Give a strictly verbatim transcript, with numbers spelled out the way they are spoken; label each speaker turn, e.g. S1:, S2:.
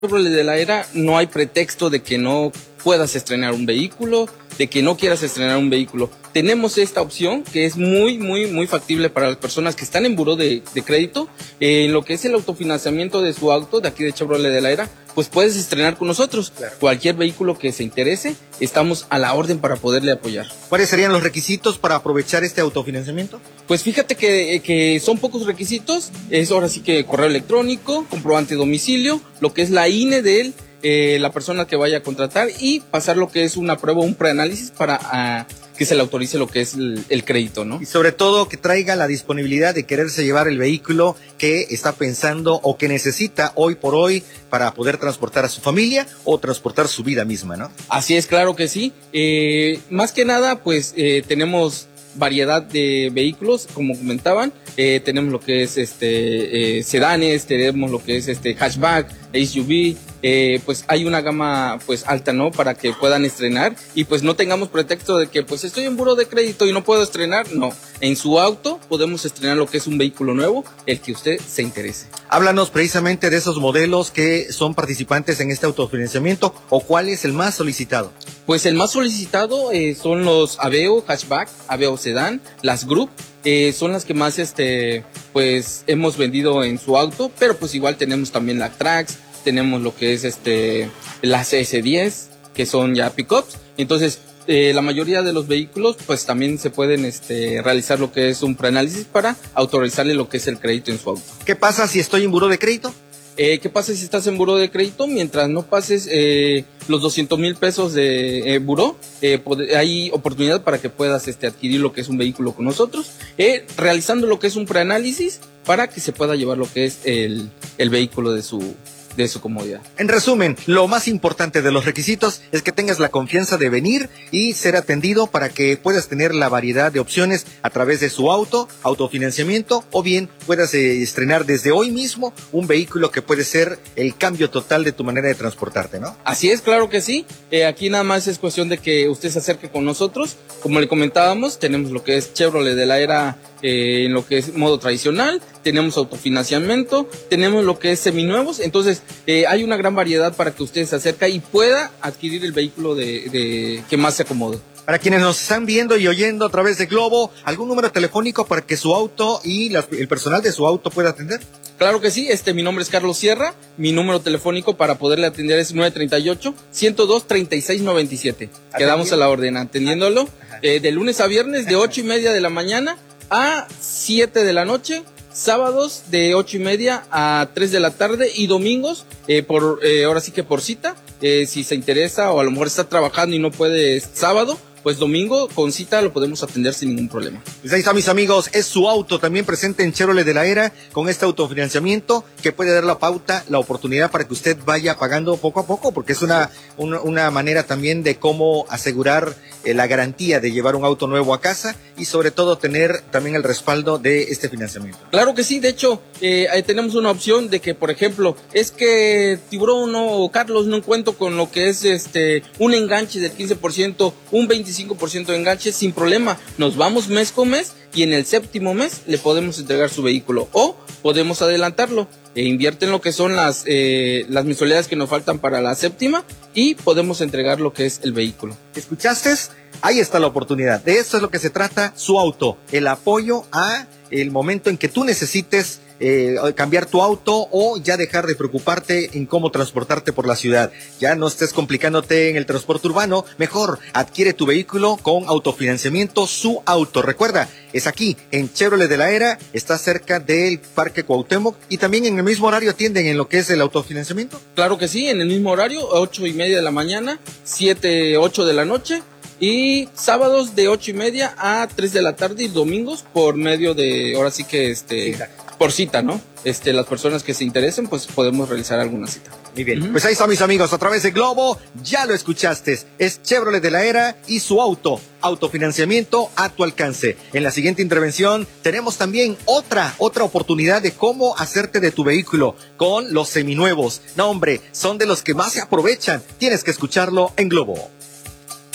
S1: Chevrolet de la Era no hay pretexto de que no puedas estrenar un vehículo, de que no quieras estrenar un vehículo. Tenemos esta opción que es muy, muy, muy factible para las personas que están en buró de, de crédito. Eh, en lo que es el autofinanciamiento de su auto, de aquí de Chevrolet de la Era, pues puedes estrenar con nosotros. Claro. Cualquier vehículo que se interese, estamos a la orden para poderle apoyar.
S2: ¿Cuáles serían los requisitos para aprovechar este autofinanciamiento?
S1: Pues fíjate que, que son pocos requisitos. Es ahora sí que correo electrónico, comprobante de domicilio, lo que es la I N E de él, eh, la persona que vaya a contratar, y pasar lo que es una prueba, un preanálisis para uh, que se le autorice lo que es el, el crédito, ¿no?
S2: Y sobre todo que traiga la disponibilidad de quererse llevar el vehículo que está pensando o que necesita hoy por hoy para poder transportar a su familia o transportar su vida misma, ¿no?
S1: Así es, claro que sí. Eh, más que nada, pues eh, tenemos variedad de vehículos, como comentaban. Eh, tenemos lo que es este eh, sedanes, tenemos lo que es este hatchback, S U V. Eh, pues hay una gama pues alta, ¿no? Para que puedan estrenar y pues no tengamos pretexto de que pues estoy en buró de crédito y no puedo estrenar. No, en su auto podemos estrenar lo que es un vehículo nuevo, el que usted se interese.
S2: Háblanos precisamente de esos modelos que son participantes en este autofinanciamiento, o cuál es el más solicitado.
S1: Pues el más solicitado eh, son los Aveo hatchback, Aveo sedán, las Group. Eh, son las que más este pues hemos vendido en su auto, pero pues igual tenemos también la Trax, tenemos lo que es este la C S diez, que son ya pickups. Entonces eh, la mayoría de los vehículos pues también se pueden este realizar lo que es un preanálisis para autorizarle lo que es el crédito en su auto.
S2: ¿Qué pasa si estoy en buró de crédito?
S1: Eh, ¿Qué pasa si estás en buró de crédito? Mientras no pases eh, los doscientos mil pesos de eh, buró, eh, hay oportunidad para que puedas este, adquirir lo que es un vehículo con nosotros, eh, realizando lo que es un preanálisis para que se pueda llevar lo que es el, el vehículo de su, de su comodidad.
S2: En resumen, lo más importante de los requisitos es que tengas la confianza de venir y ser atendido para que puedas tener la variedad de opciones a través de su auto, autofinanciamiento, o bien puedas eh, estrenar desde hoy mismo un vehículo que puede ser el cambio total de tu manera de transportarte, ¿no?
S1: Así es, claro que sí. Eh, aquí nada más es cuestión de que usted se acerque con nosotros. Como le comentábamos, tenemos lo que es Chevrolet de la Era eh, en lo que es modo tradicional, tenemos autofinanciamiento, tenemos lo que es seminuevos. Entonces eh, hay una gran variedad para que usted se acerque y pueda adquirir el vehículo de, de que más se acomode.
S2: Para quienes nos están viendo y oyendo a través de Globo, ¿algún número telefónico para que su auto y la, el personal de su auto pueda atender?
S1: Claro que sí, este, mi nombre es Carlos Sierra, mi número telefónico para poderle atender es nueve tres ocho, ciento dos, treinta y seis noventa y siete. Quedamos a la orden, atendiéndolo eh, de lunes a viernes de ocho y media de la mañana a siete de la noche, sábados de ocho y media a tres de la tarde, y domingos, eh, por eh, ahora sí que por cita, eh, si se interesa o a lo mejor está trabajando y no puede sábado, pues domingo con cita lo podemos atender sin ningún problema.
S2: Pues ahí está, mis amigos, es su auto también presente en Chevrolet de la Era con este autofinanciamiento que puede dar la pauta, la oportunidad para que usted vaya pagando poco a poco, porque es una, una, una manera también de cómo asegurar eh, la garantía de llevar un auto nuevo a casa y sobre todo tener también el respaldo de este financiamiento.
S1: Claro que sí, de hecho eh, ahí tenemos una opción de que, por ejemplo, es que Tiburón o Carlos no cuento con lo que es este un enganche del quince por ciento, un veinticinco por ciento de enganche, sin problema, nos vamos mes con mes y en el séptimo mes le podemos entregar su vehículo, o podemos adelantarlo e invierte en lo que son las, eh, las mensualidades que nos faltan para la séptima y podemos entregar lo que es el vehículo.
S2: ¿Escuchaste? Ahí está la oportunidad. De eso es lo que se trata su auto, el apoyo a el momento en que tú necesites Eh, cambiar tu auto o ya dejar de preocuparte en cómo transportarte por la ciudad. Ya no estés complicándote en el transporte urbano, mejor adquiere tu vehículo con autofinanciamiento Su Auto. Recuerda, es aquí en Chevrolet de la Era, está cerca del Parque Cuauhtémoc, y también en el mismo horario atienden en lo que es el autofinanciamiento.
S1: Claro que sí, en el mismo horario, ocho y media de la mañana, siete, ocho de la noche, y sábados de ocho y media a tres de la tarde, y domingos por medio de, ahora sí que este... Sí, por cita, ¿no? Este, las personas que se interesen, pues podemos realizar alguna cita.
S2: Muy bien. Uh-huh. Pues ahí está, mis amigos, a través de Globo, ya lo escuchaste. Es Chevrolet de la Era y su auto, autofinanciamiento a tu alcance. En la siguiente intervención tenemos también otra, otra oportunidad de cómo hacerte de tu vehículo con los seminuevos. No, hombre, son de los que más se aprovechan. Tienes que escucharlo en Globo.